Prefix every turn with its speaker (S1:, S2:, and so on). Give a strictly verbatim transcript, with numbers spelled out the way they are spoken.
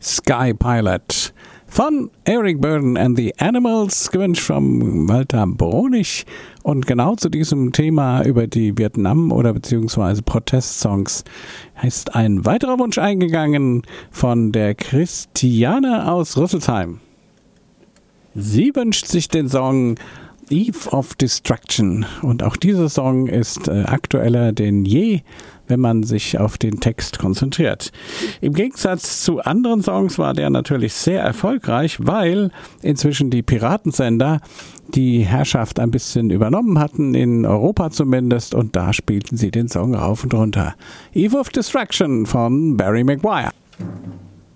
S1: Sky Pilot von Eric Burdon and the Animals, gewünscht von Walter Bronisch. Und genau zu diesem Thema über die Vietnam- oder beziehungsweise Protestsongs ist ein weiterer Wunsch eingegangen von der Christiane aus Rüsselsheim. Sie wünscht sich den Song Eve of Destruction. Und auch dieser Song ist äh, aktueller denn je, wenn man sich auf den Text konzentriert. Im Gegensatz zu anderen Songs war der natürlich sehr erfolgreich, weil inzwischen die Piratensender die Herrschaft ein bisschen übernommen hatten, in Europa zumindest, und da spielten sie den Song rauf und runter. Eve of Destruction von Barry Maguire.